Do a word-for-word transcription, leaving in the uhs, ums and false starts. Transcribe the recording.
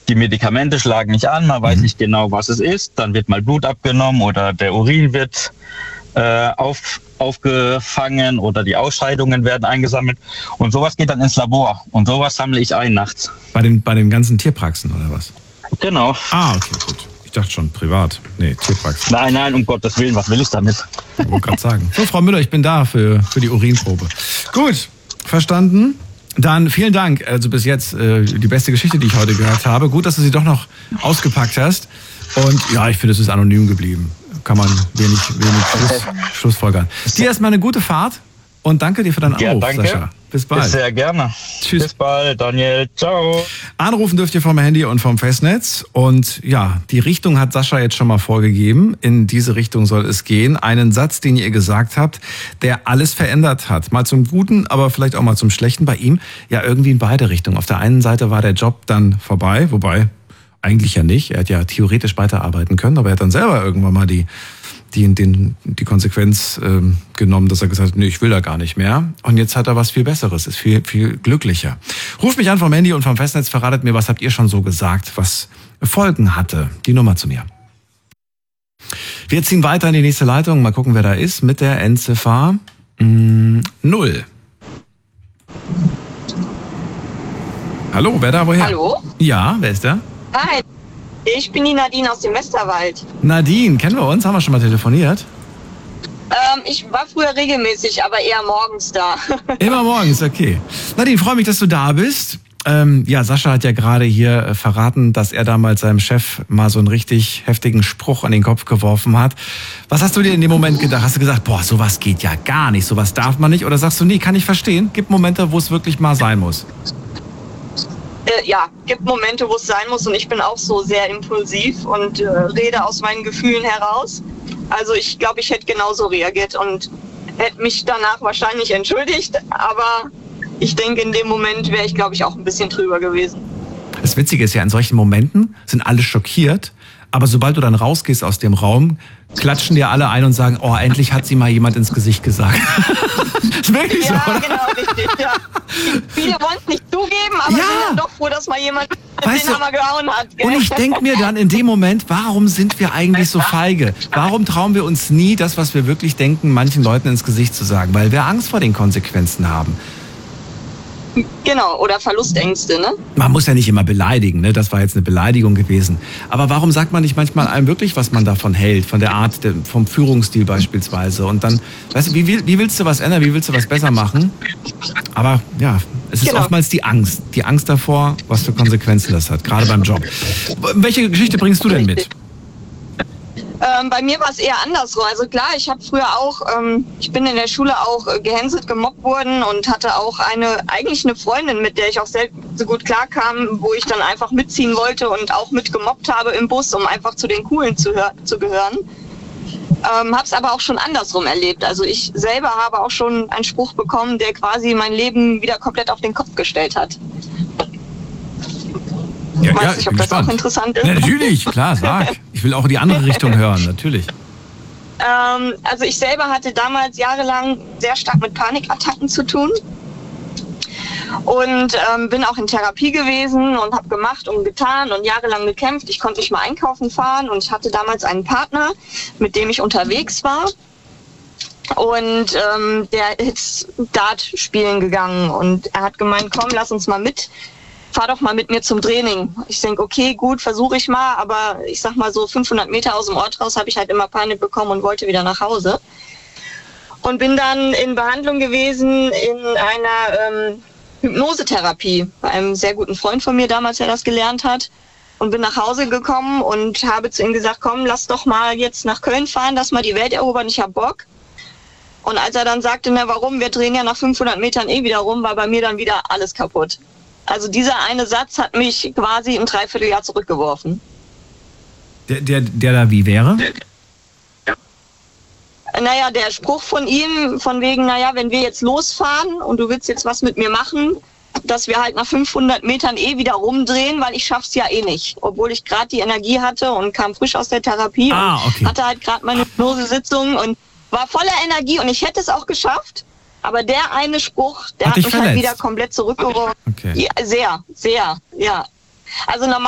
die Medikamente schlagen nicht an, man weiß Mhm. nicht genau, was es ist. Dann wird mal Blut abgenommen oder der Urin wird äh, auf, aufgefangen oder die Ausscheidungen werden eingesammelt. Und sowas geht dann ins Labor. Und sowas sammle ich ein nachts. Bei den, bei den ganzen Tierpraxen oder was? Genau. Ah, okay, gut. Ich dachte schon privat. Nee, Tierpraxen. Nein, nein, um Gottes Willen, was will ich damit? Ich wollte gerade sagen. So, Frau Müller, ich bin da für, für die Urinprobe. Gut, verstanden. Dann vielen Dank. Also bis jetzt äh, die beste Geschichte, die ich heute gehört habe. Gut, dass du sie doch noch ausgepackt hast. Und ja, ich finde, es ist anonym geblieben. Kann man wenig, wenig Schluss, Schlussfolgern. Dir erstmal eine gute Fahrt und danke dir für deinen Ja, Anruf, danke. Sascha. Bis bald. Sehr gerne. Tschüss. Bis bald, Daniel. Ciao. Anrufen dürft ihr vom Handy und vom Festnetz. Und ja, die Richtung hat Sascha jetzt schon mal vorgegeben. In diese Richtung soll es gehen. Einen Satz, den ihr gesagt habt, der alles verändert hat. Mal zum Guten, aber vielleicht auch mal zum Schlechten. Bei ihm ja irgendwie in beide Richtungen. Auf der einen Seite war der Job dann vorbei, wobei eigentlich ja nicht. Er hat ja theoretisch weiterarbeiten können, aber er hat dann selber irgendwann mal die die, den, die Konsequenz ähm, genommen, dass er gesagt hat, nee, ich will da gar nicht mehr. Und jetzt hat er was viel Besseres, ist viel, viel glücklicher. Ruft mich an vom Handy und vom Festnetz, verratet mir, was habt ihr schon so gesagt, was Folgen hatte. Die Nummer zu mir. Wir ziehen weiter in die nächste Leitung. Mal gucken, wer da ist mit der Endziffer mh, null. Hallo, wer da, woher? Hallo? Ja, wer ist da? Hi, ich bin die Nadine aus dem Westerwald. Nadine, kennen wir uns? Haben wir schon mal telefoniert? Ähm, ich war früher regelmäßig, aber eher morgens da. Immer morgens, okay. Nadine, freue mich, dass du da bist. Ähm, ja, Sascha hat ja gerade hier äh, verraten, dass er damals seinem Chef mal so einen richtig heftigen Spruch an den Kopf geworfen hat. Was hast du dir in dem Moment gedacht? Hast du gesagt, boah, sowas geht ja gar nicht, sowas darf man nicht? Oder sagst du, nee, kann ich verstehen? Gibt Momente, wo es wirklich mal sein muss. Äh, ja, gibt Momente, wo es sein muss und ich bin auch so sehr impulsiv und äh, rede aus meinen Gefühlen heraus. Also ich glaube, ich hätte genauso reagiert und hätte mich danach wahrscheinlich entschuldigt, aber ich denke, in dem Moment wäre ich, glaube ich, auch ein bisschen drüber gewesen. Das Witzige ist ja, in solchen Momenten sind alle schockiert, aber sobald du dann rausgehst aus dem Raum, klatschen dir alle ein und sagen, oh, endlich hat sie mal jemand ins Gesicht gesagt. Ist wirklich Ja, so, oder? genau, richtig. Ja. Viele wollen es nicht zugeben, aber Ja. sind dann doch froh, dass mal jemand Weißt den du, Hammer gehauen hat. Gell? Und ich denke mir dann in dem Moment, warum sind wir eigentlich so feige? Warum trauen wir uns nie, das, was wir wirklich denken, manchen Leuten ins Gesicht zu sagen? Weil wir Angst vor den Konsequenzen haben. Genau, oder Verlustängste, ne? Man muss ja nicht immer beleidigen, ne? Das war jetzt eine Beleidigung gewesen. Aber warum sagt man nicht manchmal einem wirklich, was man davon hält? Von der Art, der, vom Führungsstil beispielsweise. Und dann, weißt du, wie, wie willst du was ändern? Wie willst du was besser machen? Aber ja, es ist Genau. oftmals die Angst. Die Angst davor, was für Konsequenzen das hat, gerade beim Job. Welche Geschichte bringst du denn mit? Ähm, bei mir war es eher andersrum. Also klar, ich habe früher auch, ähm, ich bin in der Schule auch äh, gehänselt, gemobbt worden und hatte auch eine, eigentlich eine Freundin, mit der ich auch selten so gut klarkam, wo ich dann einfach mitziehen wollte und auch mit gemobbt habe im Bus, um einfach zu den Coolen zu, hör- zu gehören. Ähm, habe es aber auch schon andersrum erlebt. Also ich selber habe auch schon einen Spruch bekommen, der quasi mein Leben wieder komplett auf den Kopf gestellt hat. Ja, Weiß ja, nicht, ich ob bin das gespannt. auch interessant ist. Ja, natürlich, klar, sag. Ich will auch die andere Richtung hören, natürlich. Ähm, also ich selber hatte damals jahrelang sehr stark mit Panikattacken zu tun und ähm, bin auch in Therapie gewesen und habe gemacht und getan und jahrelang gekämpft. Ich konnte nicht mal einkaufen fahren und ich hatte damals einen Partner, mit dem ich unterwegs war. Und ähm, der ist Dart spielen gegangen und er hat gemeint, komm, lass uns mal mit. Fahr doch mal mit mir zum Training. Ich denke, okay, gut, versuche ich mal, aber ich sag mal so fünfhundert Meter aus dem Ort raus habe ich halt immer Panik bekommen und wollte wieder nach Hause. Und bin dann in Behandlung gewesen in einer ähm, Hypnosetherapie bei einem sehr guten Freund von mir damals, der das gelernt hat. Und bin nach Hause gekommen und habe zu ihm gesagt, komm, lass doch mal jetzt nach Köln fahren, lass mal die Welt erobern, ich hab Bock. Und als er dann sagte, na warum, wir drehen ja nach fünfhundert Metern eh wieder rum, war bei mir dann wieder alles kaputt. Also dieser eine Satz hat mich quasi im Dreivierteljahr zurückgeworfen. Der, der, der da wie wäre? Naja, der Spruch von ihm, von wegen, naja, wenn wir jetzt losfahren und du willst jetzt was mit mir machen, dass wir halt nach fünfhundert Metern eh wieder rumdrehen, weil ich schaff's ja eh nicht. Obwohl ich gerade die Energie hatte und kam frisch aus der Therapie Ah, okay. und hatte halt gerade meine Hypnosesitzung und war voller Energie und ich hätte es auch geschafft. Aber der eine Spruch, der Hat hat dich mich halt verletzt? wieder komplett zurückgeworfen. Okay. Ja, sehr, sehr, ja. Also normal